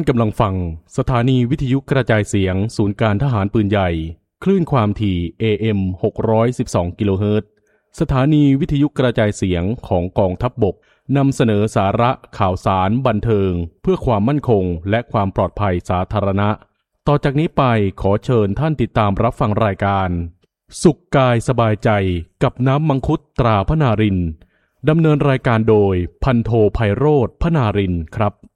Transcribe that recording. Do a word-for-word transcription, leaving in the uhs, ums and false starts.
กำลังฟังสถานีวิทยุกระจายเสียงศูนย์การทหารปืนใหญ่คลื่นความถี่ เอ เอ็ม หกร้อยสิบสอง กิโลเฮิรตซ์สถานีวิทยุกระจายเสียงของกองทัพบกนำเสนอสาระข่าวสารบันเทิงเพื่อความมั่นคงและความปลอดภัยสาธารณะต่อจากนี้ไปขอเชิญท่านติดตามรับฟังรายการสุขกายสบายใจกับน้ำมังคุดตราพนารินดำเนินรายการโดยพันโทไพโรจน์พนารินครับ